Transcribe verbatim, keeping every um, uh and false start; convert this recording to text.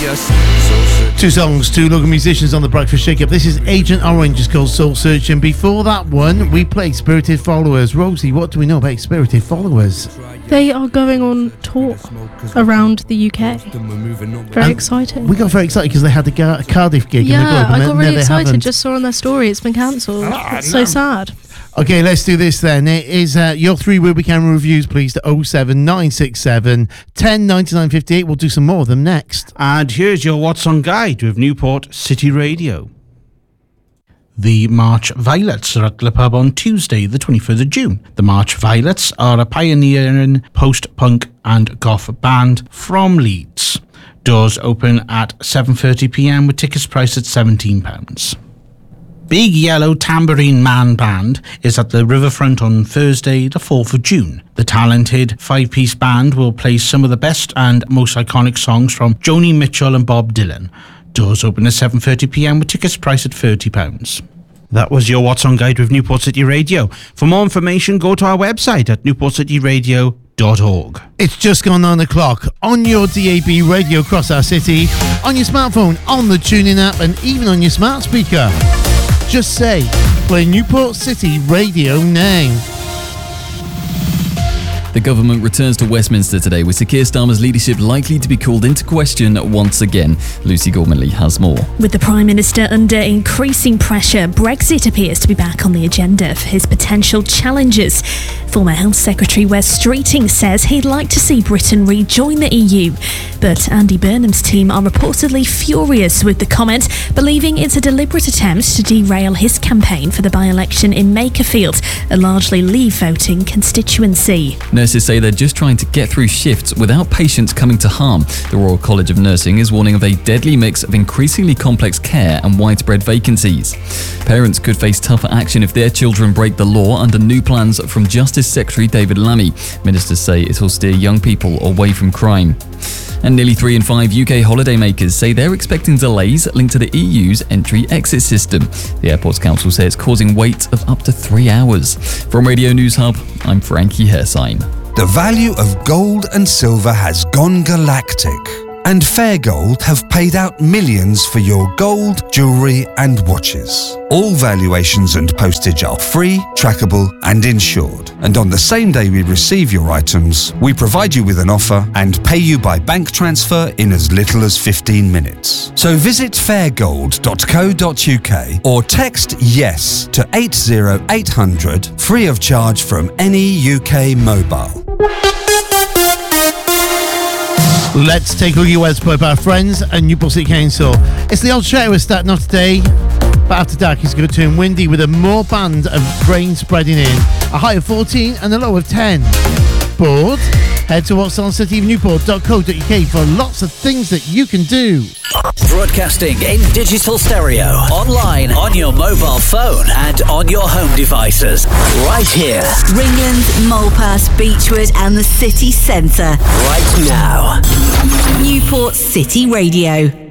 Two songs, two local musicians on the Breakfast Shake-Up. This is Agent Orange, it's called Soul Searching. Before that one, we played Spirited Followers. Rosie, what do we know about Spirited Followers? They are going on tour around the U K. Very exciting. We got very excited because they had the Gar- Cardiff gig. Yeah, in the Globe, I got then, really no, excited. Haven't. Just saw on their story it's been cancelled. Ah, it's no. so sad. Okay, let's do this then. It is uh, your three Ruby Camera reviews, please, to oh seven nine six seven, one oh nine nine five eight. We'll do some more of them next. And here's your What's On guide with Newport City Radio. The March Violets are at the pub on Tuesday, the twenty-third of June. The March Violets are a pioneering post-punk and goth band from Leeds. Doors open at seven thirty p m with tickets priced at seventeen pounds. Big Yellow Tambourine Man Band is at the Riverfront on Thursday, the fourth of June. The talented five-piece band will play some of the best and most iconic songs from Joni Mitchell and Bob Dylan. Doors open at seven thirty p m with tickets priced at thirty pounds. That was your What's On guide with Newport City Radio. For more information, go to our website at newport city radio dot org. It's just gone nine o'clock on your D A B radio across our city, on your smartphone, on the TuneIn app, and even on your smart speaker. Just say, play Newport City Radio now. The government returns to Westminster today, with Sir Keir Starmer's leadership likely to be called into question once again. Lucy Gormanley has more. With the Prime Minister under increasing pressure, Brexit appears to be back on the agenda for his potential challengers. Former Health Secretary Wes Streeting says he'd like to see Britain rejoin the E U. But Andy Burnham's team are reportedly furious with the comment, believing it's a deliberate attempt to derail his campaign for the by-election in Makerfield, a largely Leave-voting constituency. Nurses say they're just trying to get through shifts without patients coming to harm. The Royal College of Nursing is warning of a deadly mix of increasingly complex care and widespread vacancies. Parents could face tougher action if their children break the law under new plans from Justice Secretary David Lammy. Ministers say it'll steer young people away from crime. And nearly three in five U K holidaymakers say they're expecting delays linked to the E U's entry-exit system. The Airports Council says it's causing wait of up to three hours. From Radio News Hub, I'm Frankie Hersign. The value of gold and silver has gone galactic, and Fair Gold have paid out millions for your gold, jewellery and watches. All valuations and postage are free, trackable and insured. And on the same day we receive your items, we provide you with an offer and pay you by bank transfer in as little as fifteen minutes. So visit fair gold dot co dot u k or text YES to eight zero eight hundred, free of charge from any U K mobile. Let's take a look at West Pub, our friends and Newport City Council. It's the old shower starting off today, but after dark it's going to turn windy with a more band of rain spreading in. A high of fourteen and a low of ten. Bored? Head to what's on city of newport dot co dot u k for lots of things that you can do. Broadcasting in digital stereo, online, on your mobile phone and on your home devices. Right here. Ringland, Malpass, Beechwood and the city centre. Right now. Newport City Radio.